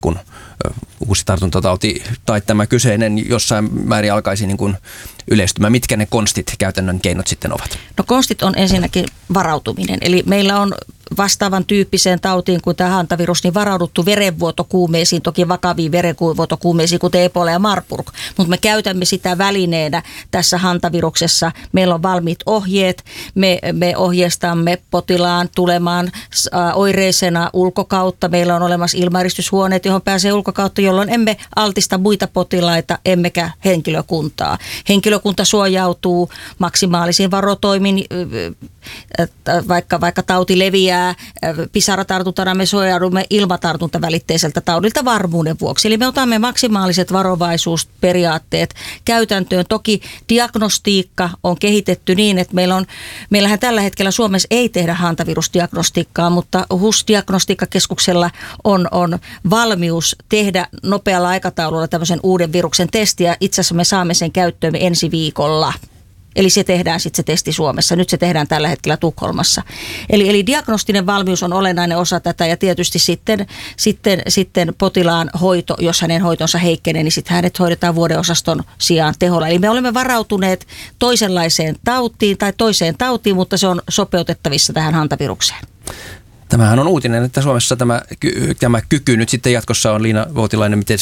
kun uusi tartuntatauti tai tämä kyseinen jossain määrin alkaisi niin kuin yleistymään. Mitkä ne konstit, käytännön keinot sitten ovat? No konstit on ensinnäkin varautuminen. Eli meillä on vastaavan tyyppiseen tautiin kuin tämä hantavirus, niin varauduttu verenvuotokuumeisiin, toki vakaviin verenvuotokuumeisiin, kuten Ebola ja Marburg, mutta me käytämme sitä välineenä tässä hantaviruksessa. Meillä on valmiit ohjeet, me ohjeistamme potilaan tulemaan oireisena ulkokautta. Meillä on olemassa ilmaeristyshuoneet, johon pääsee ulkokautta, jolloin emme altista muita potilaita, emmekä henkilökuntaa. Henkilökunta suojautuu maksimaalisiin varotoimin, vaikka tauti leviää pisaratartuntana, me suojaudumme ilmatartuntavälitteiseltä taudilta varmuuden vuoksi. Eli me otamme maksimaaliset varovaisuusperiaatteet käytäntöön. Toki diagnostiikka on kehitetty niin, että meillähän tällä hetkellä Suomessa ei tehdä hantavirusdiagnostiikkaa, mutta HUS-diagnostiikkakeskuksella on valmius tehdä nopealla aikataululla tämmöisen uuden viruksen testiä. Itse asiassa me saamme sen käyttöön ensi viikolla. Eli se tehdään sitten se testi Suomessa. Nyt se tehdään tällä hetkellä Tukholmassa. Eli diagnostinen valmius on olennainen osa tätä ja tietysti sitten potilaan hoito, jos hänen hoitonsa heikkenee, niin sitten hänet hoidetaan vuodeosaston sijaan teholla. Eli me olemme varautuneet toisenlaiseen tautiin tai toiseen tautiin, mutta se on sopeutettavissa tähän hantavirukseen. Tämähän on uutinen, että Suomessa tämä kyky nyt sitten jatkossa on. Liina Voutilainen, miten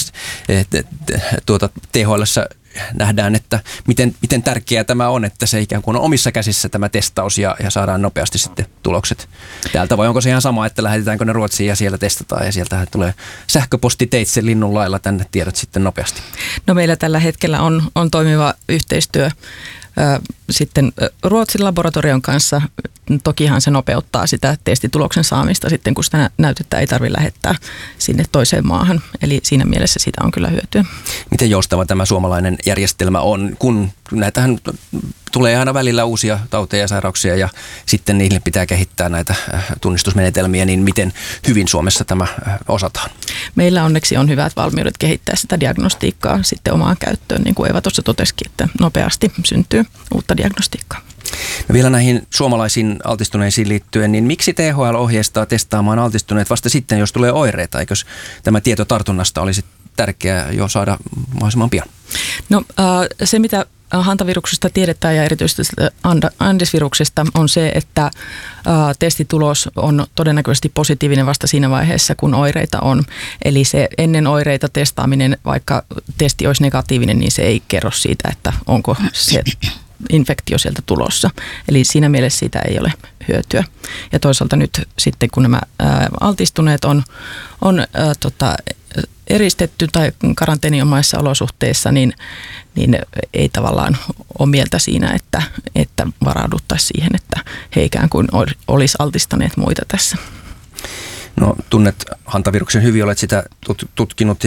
THL:ssä nähdään, että miten tärkeää tämä on, että se ikään kuin on omissa käsissä tämä testaus ja saadaan nopeasti sitten tulokset täältä. Vai onko se ihan sama, että lähetetäänkö ne Ruotsiin ja siellä testataan ja sieltä tulee sähköpostiteitse linnun lailla tänne tiedot sitten nopeasti? No meillä tällä hetkellä on toimiva yhteistyö sitten Ruotsin laboratorion kanssa. Tokihan se nopeuttaa sitä testituloksen saamista sitten, kun sitä näytettä ei tarvitse lähettää sinne toiseen maahan. Eli siinä mielessä siitä on kyllä hyötyä. Miten joustava tämä suomalainen järjestelmä on, kun näitähän tulee aina välillä uusia tauteja ja sairauksia ja sitten niille pitää kehittää näitä tunnistusmenetelmiä, niin miten hyvin Suomessa tämä osataan? Meillä onneksi on hyvät valmiudet kehittää sitä diagnostiikkaa sitten omaan käyttöön, niin kuin Eeva tuossa totesikin, että nopeasti syntyy uutta diagnostiikkaa. No vielä näihin suomalaisiin altistuneisiin liittyen, niin miksi THL ohjeistaa testaamaan altistuneet vasta sitten, jos tulee oireita? Eikös tämä tieto tartunnasta olisi tärkeää jo saada mahdollisimman pian? No se, mitä hantaviruksesta tiedetään ja erityisesti Andesviruksesta on se, että testitulos on todennäköisesti positiivinen vasta siinä vaiheessa, kun oireita on. Eli se ennen oireita testaaminen, vaikka testi olisi negatiivinen, niin se ei kerro siitä, että onko se infektio sieltä tulossa. Eli siinä mielessä siitä ei ole hyötyä. Ja toisaalta nyt sitten, kun nämä altistuneet on eristetty tai karanteeninomaisissa olosuhteissa, niin ei tavallaan ole mieltä siinä, että varauduttaisiin siihen, että he ikään kuin olisi altistaneet muita tässä. No tunnet hantaviruksen hyvin, olet sitä tutkinut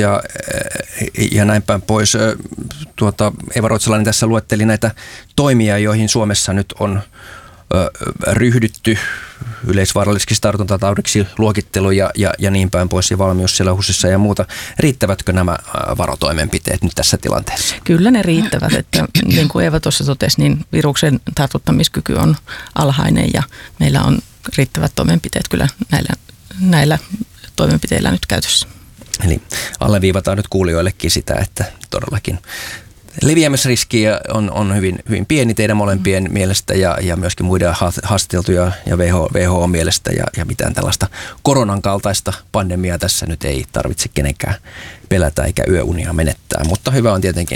ja näin päin pois. Eeva Ruotsalainen tässä luetteli näitä toimia, joihin Suomessa nyt on ryhdytty yleisvaarallisiksi tartuntataudiksi, luokittelu ja niin päin pois ja valmius siellä HUSissa ja muuta. Riittävätkö nämä varotoimenpiteet nyt tässä tilanteessa? Kyllä ne riittävät, että niin kuin Eeva tuossa totesi, niin viruksen tartuttamiskyky on alhainen ja meillä on riittävät toimenpiteet kyllä näillä toimenpiteillä nyt käytössä. Eli alleviivataan nyt kuulijoillekin sitä, että todellakin leviämisriski on hyvin, hyvin pieni teidän molempien mielestä ja myöskin muiden haasteltuja ja WHO mielestä ja mitään tällaista koronan kaltaista pandemiaa tässä nyt ei tarvitse kenenkään pelätä eikä yöunia menettää, mutta hyvä on tietenkin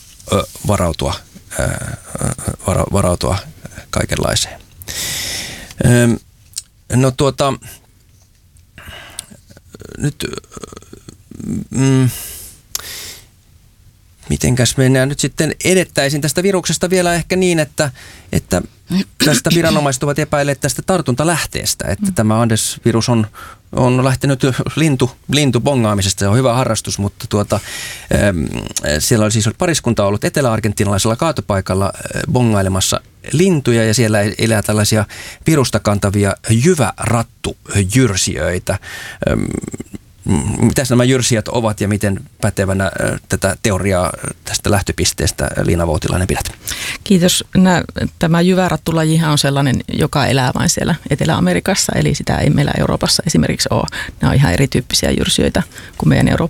varautua kaikenlaiseen. No nyt mitenkäs mennään nyt sitten edettäisiin tästä viruksesta vielä ehkä niin, että tästä viranomaiset ovat epäilleet tästä tartuntalähteestä, että tämä Andes-virus on lähtenyt lintubongaamisesta. Se on hyvä harrastus, mutta siellä oli siis pariskunta ollut etelä-argentinalaisella kaatopaikalla bongailemassa lintuja ja siellä elää tällaisia virusta kantavia jyvärattujyrsijöitä. Mitäs nämä jyrsijät ovat ja miten pätevänä tätä teoriaa tästä lähtöpisteestä Liina Voutilainen pidät? Kiitos. Tämä jyvärattulajihan on sellainen, joka elää vain siellä Etelä-Amerikassa, eli sitä ei meillä Euroopassa esimerkiksi ole. Nämä on ihan erityyppisiä jyrsijöitä kuin meidän